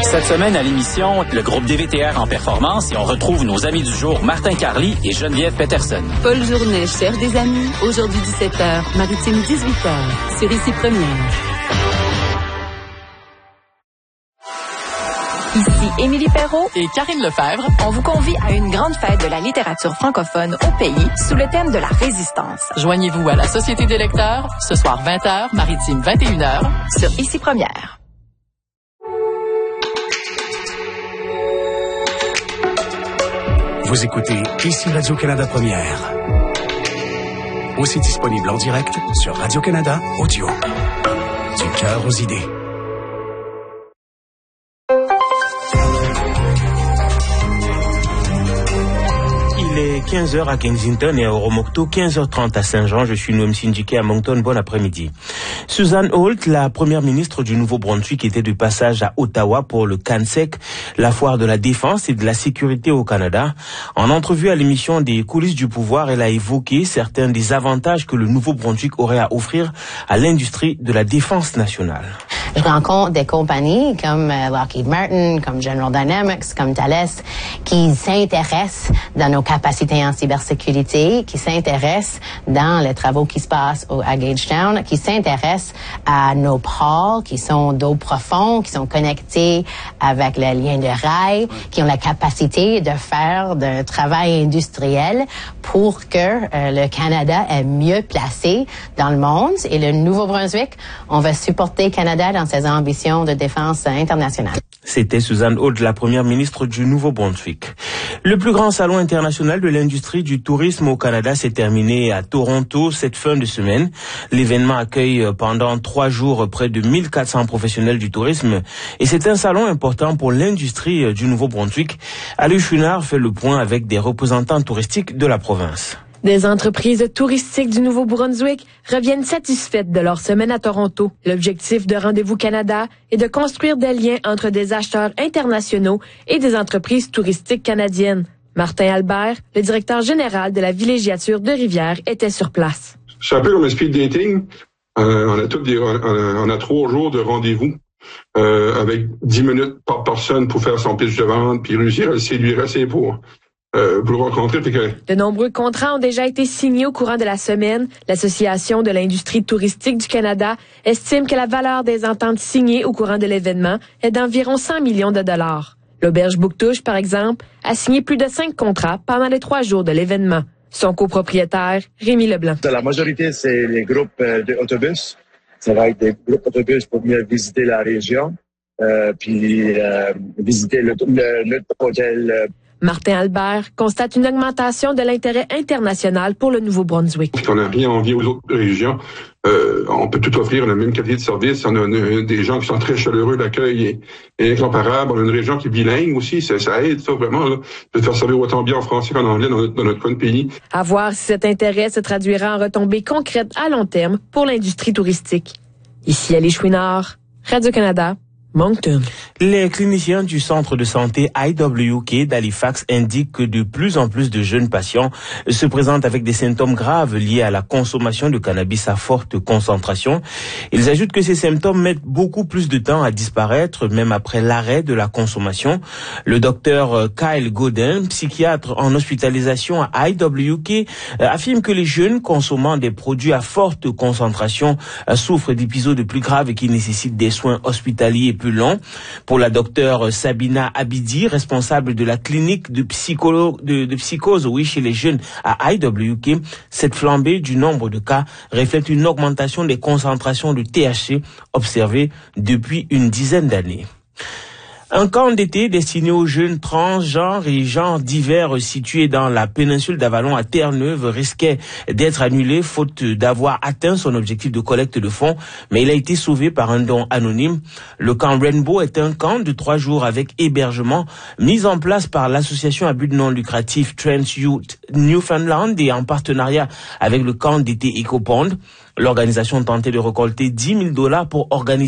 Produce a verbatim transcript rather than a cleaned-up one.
Cette semaine à l'émission, le groupe D V T R en performance et on retrouve nos amis du jour Martin Carly et Geneviève Peterson. Paul Journet cherche des amis. Aujourd'hui dix-sept heures, Maritime dix-huit heures, sur Ici Première. Ici Émilie Perrault et Karine Lefebvre. On vous convie à une grande fête de la littérature francophone au pays sous le thème de la résistance. Joignez-vous à la Société des lecteurs ce soir vingt heures, Maritime vingt et une heures, sur Ici Première. Vous écoutez Ici Radio-Canada Première. Aussi disponible en direct sur Radio-Canada Audio. Du cœur aux idées. Il est quinze heures à Kensington et à Oromocto, quinze heures trente à Saint-Jean. Je suis Noam Sindike à Moncton. Bon après-midi. Susan Holt, la première ministre du Nouveau-Brunswick, était de passage à Ottawa pour le CanSec, la foire de la défense et de la sécurité au Canada. En entrevue à l'émission des coulisses du pouvoir, elle a évoqué certains des avantages que le Nouveau-Brunswick aurait à offrir à l'industrie de la défense nationale. Je rencontre des compagnies comme Lockheed Martin, comme General Dynamics, comme Thales, qui s'intéressent dans nos capacités en cybersécurité, qui s'intéressent dans les travaux qui se passent au, à Gagetown, qui s'intéressent à nos ports qui sont d'eau profonde, qui sont connectés avec les liens de rail, qui ont la capacité de faire un travail industriel pour que euh, le Canada est mieux placé dans le monde. Et le Nouveau-Brunswick, on va supporter le Canada dans ses ambitions de défense internationale. C'était Susan Holt, la première ministre du Nouveau-Brunswick. Le plus grand salon international de l'industrie du tourisme au Canada s'est terminé à Toronto cette fin de semaine. L'événement accueille pendant trois jours près de mille quatre cents professionnels du tourisme et c'est un salon important pour l'industrie du Nouveau-Brunswick. Ali Chouinard fait le point avec des représentants touristiques de la province. Des entreprises touristiques du Nouveau-Brunswick reviennent satisfaites de leur semaine à Toronto. L'objectif de Rendez-vous Canada est de construire des liens entre des acheteurs internationaux et des entreprises touristiques canadiennes. Martin Albert, le directeur général de la villégiature de Rivière, était sur place. C'est un peu comme un speed dating. Euh, on a toutes des, on a, on a trois jours de rendez-vous euh, avec dix minutes par personne pour faire son pitch de vente puis réussir à le séduire assez pour... Euh, pour rencontrer, que... De nombreux contrats ont déjà été signés au courant de la semaine. L'Association de l'industrie touristique du Canada estime que la valeur des ententes signées au courant de l'événement est d'environ cent millions de dollars. L'auberge Bouctouche, par exemple, a signé plus de cinq contrats pendant les trois jours de l'événement. Son copropriétaire, Rémi Leblanc. La majorité, c'est les groupes d'autobus. Ça va être des groupes d'autobus pour venir visiter la région, euh, puis euh, visiter le, le, le hôtel. Euh, Martin Albert constate une augmentation de l'intérêt international pour le Nouveau-Brunswick. On n'a rien envie aux autres régions. Euh, on peut tout offrir, on a la même qualité de service. On a une, des gens qui sont très chaleureux, l'accueil est, est incomparable. On a une région qui est bilingue aussi, ça, ça aide ça vraiment là, de faire servir autant bien en français qu'en anglais dans notre, dans notre coin de pays. À voir si cet intérêt se traduira en retombées concrètes à long terme pour l'industrie touristique. Ici Ali Chouinard, Radio-Canada. Moncton. Les cliniciens du centre de santé I W K d'Halifax indiquent que de plus en plus de jeunes patients se présentent avec des symptômes graves liés à la consommation de cannabis à forte concentration. Ils ajoutent que ces symptômes mettent beaucoup plus de temps à disparaître, même après l'arrêt de la consommation. Le docteur Kyle Godin, psychiatre en hospitalisation à I W K, affirme que les jeunes consommant des produits à forte concentration souffrent d'épisodes plus graves et qui nécessitent des soins hospitaliers plus long. Pour la docteure Sabina Abidi, responsable de la clinique de, psycholo- de, de psychose oui, chez les jeunes à I W K, cette flambée du nombre de cas reflète une augmentation des concentrations de T H C observées depuis une dizaine d'années. Un camp d'été destiné aux jeunes transgenres et genres divers situé dans la péninsule d'Avalon à Terre-Neuve risquait d'être annulé faute d'avoir atteint son objectif de collecte de fonds, mais il a été sauvé par un don anonyme. Le camp Rainbow est un camp de trois jours avec hébergement mis en place par l'association à but non lucratif Trans Youth Newfoundland et en partenariat avec le camp d'été EcoPond. L'organisation tentait de récolter dix mille dollars pour organiser